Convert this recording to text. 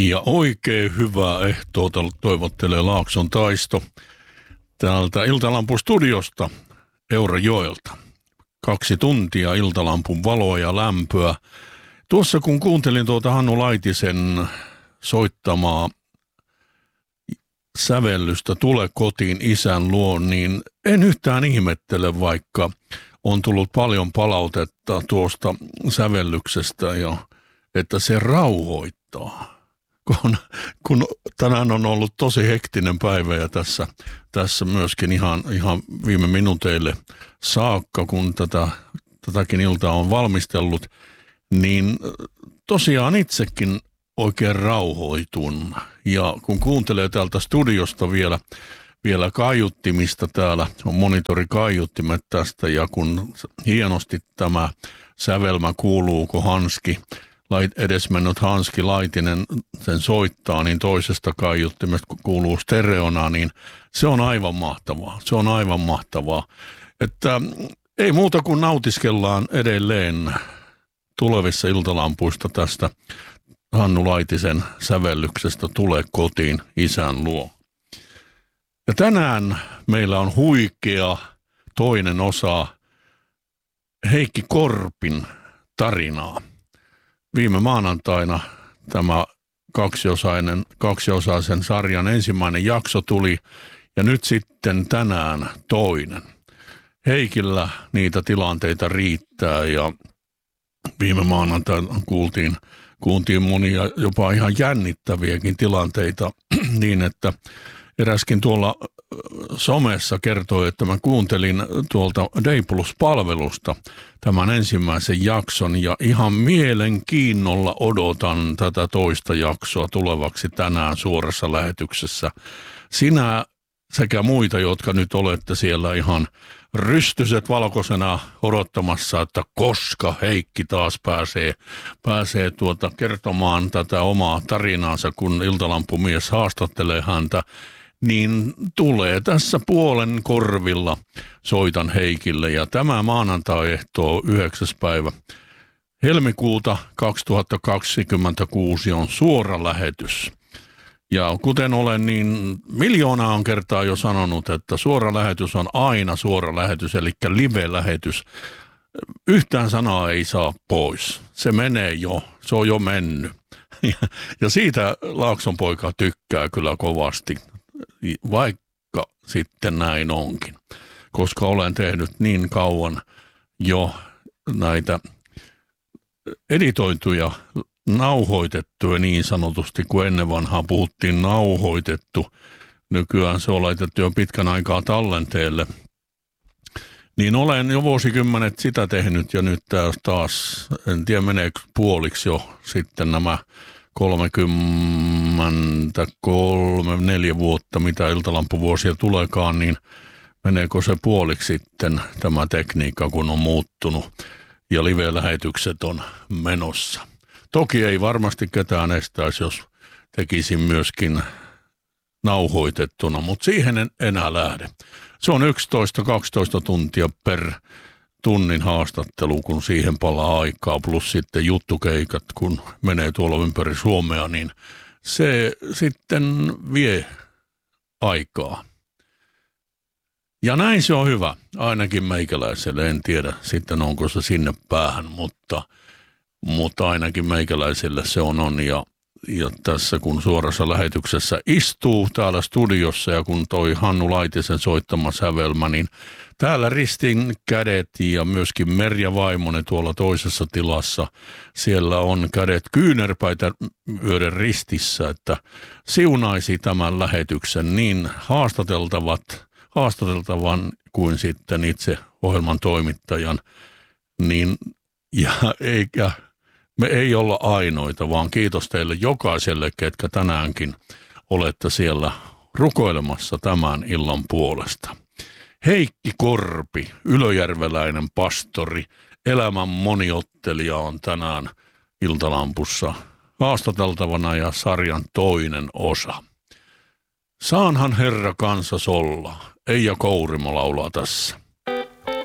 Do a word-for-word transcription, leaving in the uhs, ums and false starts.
Ja oikein hyvää ehtoota toivottelee Laakson Taisto täältä Iltalampun studiosta Eurajoelta. Kaksi tuntia Iltalampun valoa ja lämpöä. Tuossa kun kuuntelin tuota Hannu Laitisen soittamaa sävellystä Tule kotiin isän luo, niin en yhtään ihmettele, vaikka on tullut paljon palautetta tuosta sävellyksestä ja että se rauhoittaa. Kun, kun tänään on ollut tosi hektinen päivä ja tässä, tässä myöskin ihan, ihan viime minuuteille saakka, kun tätä, tätäkin iltaa on valmistellut, niin tosiaan itsekin oikein rauhoitun. Ja kun kuuntelee täältä studiosta vielä, vielä kaiuttimista, täällä on monitorikaiuttimet tästä, ja kun hienosti tämä sävelmä kuuluu, kun Hanski, edesmennyt Hanski Laitinen sen soittaa, niin toisesta kaiuttimesta kun kuuluu stereona, niin se on aivan mahtavaa. Se on aivan mahtavaa. Että ei muuta kuin nautiskellaan edelleen tulevissa iltalampuista tästä Hannu Laitisen sävellyksestä Tule kotiin isän luo. Ja tänään meillä on huikea toinen osa Heikki Korpin tarinaa. Viime maanantaina tämä kaksiosainen, kaksiosaisen sarjan ensimmäinen jakso tuli ja nyt sitten tänään toinen. Heikillä niitä tilanteita riittää ja viime maanantaina kuultiin, kuultiin monia jopa ihan jännittäviäkin tilanteita niin, että eräskin tuolla somessa kertoi, että mä kuuntelin tuolta Day Plus-palvelusta tämän ensimmäisen jakson ja ihan mielenkiinnolla odotan tätä toista jaksoa tulevaksi tänään suorassa lähetyksessä. Sinä sekä muita, jotka nyt olette siellä ihan rystyset valkoisena odottamassa, että koska Heikki taas pääsee, pääsee tuota kertomaan tätä omaa tarinaansa, kun Iltalampumies haastattelee häntä, niin tulee tässä puolen korvilla soitan Heikille. Ja tämä maanantai ehtoo yhdeksäs päivä helmikuuta kaksituhattakaksikymmentäkuusi on suora lähetys. Ja kuten olen niin miljoonaan kertaa jo sanonut, että suora lähetys on aina suora lähetys, eli live-lähetys. Yhtään sanaa ei saa pois. Se menee jo, se on jo mennyt. Ja siitä Laakson poika tykkää kyllä kovasti, vaikka sitten näin onkin. Koska olen tehnyt niin kauan jo näitä editoituja, nauhoitettuja niin sanotusti, kun ennen vanhaa puhuttiin nauhoitettu. Nykyään se on laitettu jo pitkän aikaa tallenteelle. Niin olen jo vuosikymmenet sitä tehnyt ja nyt taas, en tiedä meneekö puoliksi jo sitten nämä kolmekymmentäkolme, neljä vuotta, mitä iltalampuvuosia tuleekaan, niin meneekö se puoliksi sitten tämä tekniikka, kun on muuttunut ja live-lähetykset on menossa. Toki ei varmasti ketään estäisi, jos tekisin myöskin nauhoitettuna, mutta siihen en enää lähde. Se on yksitoista kaksitoista tuntia per tunnin haastattelu, kun siihen palaa aikaa, plus sitten juttukeikat, kun menee tuolla ympäri Suomea, niin se sitten vie aikaa. Ja näin se on hyvä, ainakin meikäläiselle, en tiedä sitten onko se sinne päähän, mutta, mutta ainakin meikäläiselle se on on ja, ja tässä kun suorassa lähetyksessä istuu täällä studiossa ja kun toi Hannu Laitisen soittama sävelmä, niin täällä ristin kädet ja myöskin Merja vaimoni tuolla toisessa tilassa, siellä on kädet kyynärpäitä myöden ristissä, että siunaisi tämän lähetyksen niin haastateltavat, haastateltavan kuin sitten itse ohjelman toimittajan, niin ja eikä me ei olla ainoita, vaan kiitos teille jokaiselle, ketkä tänäänkin olette siellä rukoilemassa tämän illan puolesta. Heikki Korpi, ylöjärveläinen pastori, elämän moniottelija on tänään Iltalampussa haastateltavana ja sarjan toinen osa. Saanhan Herra kansas olla, Eija Kourimo laulaa tässä.